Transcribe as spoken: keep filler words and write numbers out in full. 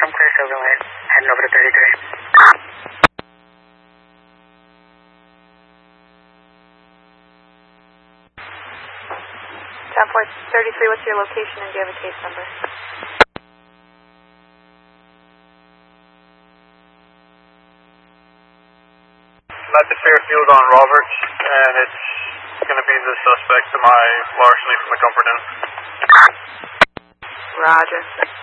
I'm clear, so go ahead. Heading over to thirty-three. ten four thirty-three, what's your location and do you have a case number? At the Fairfield on Roberts, and it's going to be the suspect to my larceny from the Comfort Inn. Roger.